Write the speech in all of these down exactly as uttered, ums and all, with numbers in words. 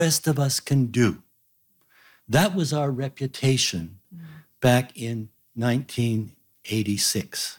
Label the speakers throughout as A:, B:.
A: rest of us can do. That was our reputation back in nineteen eighty-six.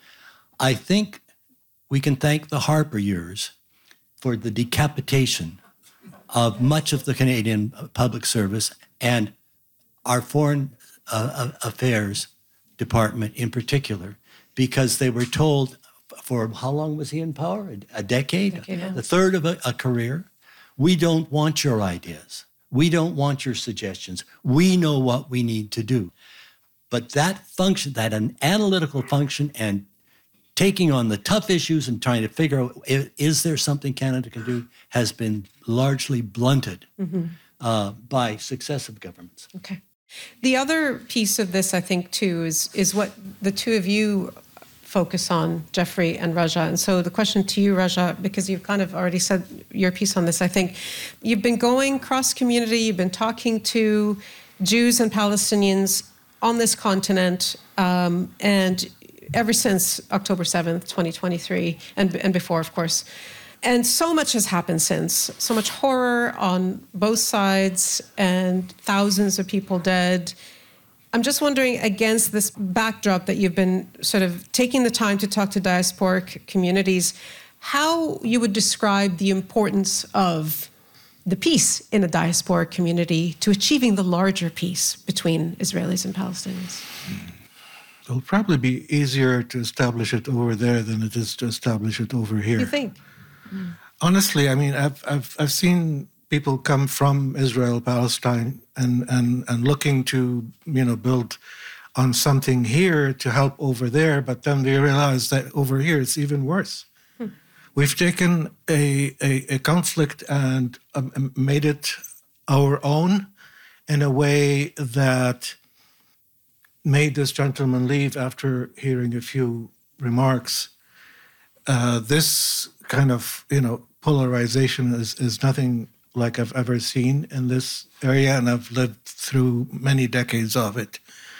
A: I think we can thank the Harper years for the decapitation of much of the Canadian public service and our foreign uh, affairs department in particular, because they were told for how long was he in power? A, a decade?
B: decade yeah.
A: A third of a, a career? We don't want your ideas. We don't want your suggestions. We know what we need to do. But that function, that an analytical function and taking on the tough issues and trying to figure out, is there something Canada can do, has been largely blunted mm-hmm. uh, by successive governments.
B: Okay. The other piece of this, I think, too, is is what the two of you focus on, Jeffrey and Raja. And so the question to you, Raja, because you've kind of already said your piece on this, I think you've been going cross-community, you've been talking to Jews and Palestinians on this continent, um, and ever since October seventh, twenty twenty-three, and, and before, of course. And so much has happened since. So much horror on both sides and thousands of people dead. I'm just wondering, against this backdrop that you've been sort of taking the time to talk to diasporic communities, how you would describe the importance of the peace in a diasporic community to achieving the larger peace between Israelis and Palestinians?
C: It'll probably be easier to establish it over there than it is to establish it over here.
B: You think?
C: Mm. Honestly, I mean, I've I've I've seen people come from Israel, Palestine, and and and looking to, you know, build on something here to help over there, but then they realize that over here it's even worse. Hmm. We've taken a, a a conflict and um, made it our own in a way that made this gentleman leave after hearing a few remarks. Uh, this kind of, you know, polarization is, is nothing like I've ever seen in this area, and I've lived through many decades of it.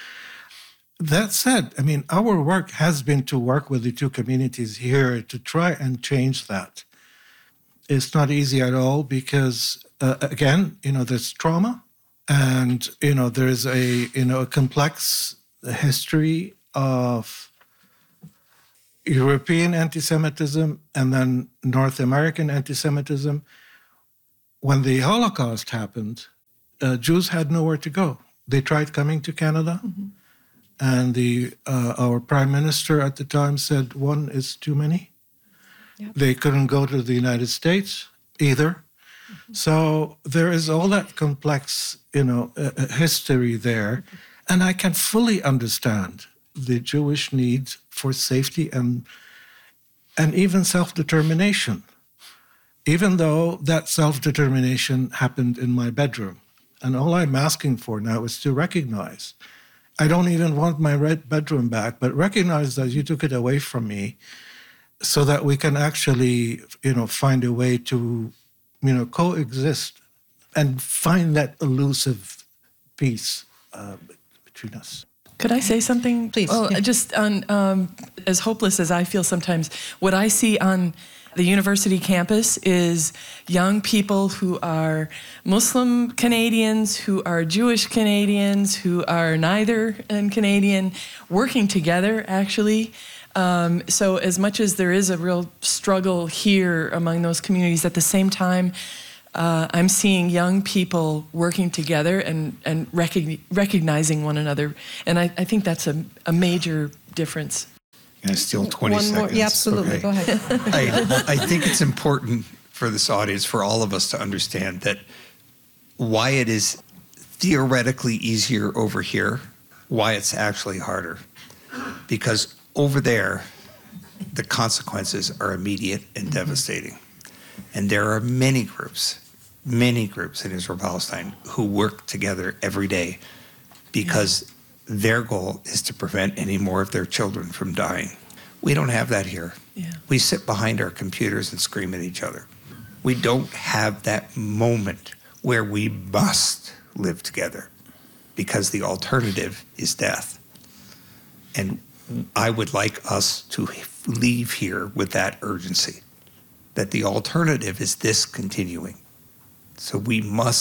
C: That said, I mean, our work has been to work with the two communities here to try and change that. It's not easy at all because, uh, again, you know, there's trauma, and, you know, there's a, you know, a complex history of European anti-Semitism and then North American anti-Semitism. When the Holocaust happened, uh, Jews had nowhere to go. They tried coming to Canada, mm-hmm. and the uh, our prime minister at the time said one is too many. Yep. They couldn't go to the United States either. Mm-hmm. So there is all that complex, you know, uh, history there, mm-hmm. and I can fully understand the Jewish need for safety and and even self-determination, even though that self-determination happened in my bedroom. And all I'm asking for now is to recognize, I don't even want my red bedroom back, but recognize that you took it away from me so that we can actually, you know, find a way to, you know, coexist and find that elusive peace uh, between us.
D: Could I say something?
B: Please.
D: Well,
B: yeah.
D: just on, um, as hopeless as I feel sometimes, what I see on the university campus is young people who are Muslim Canadians, who are Jewish Canadians, who are neither and Canadian, working together, actually. Um, so as much as there is a real struggle here among those communities, at the same time, uh, I'm seeing young people working together and, and recogni- recognizing one another. And I, I think that's a, a major difference.
E: Can I steal twenty
B: One
E: seconds?
B: More. Yeah, absolutely.
E: Okay.
B: Go ahead.
E: I, I think it's important for this audience, for all of us to understand that why it is theoretically easier over here, why it's actually harder. Because over there, the consequences are immediate and mm-hmm. devastating. And there are many groups, many groups in Israel-Palestine who work together every day because yeah. their goal is to prevent any more of their children from dying. We don't have that here.
D: Yeah.
E: We sit behind our computers and scream at each other. We don't have that moment where we must live together because the alternative is death. And I would like us to leave here with that urgency, that the alternative is this continuing. So we must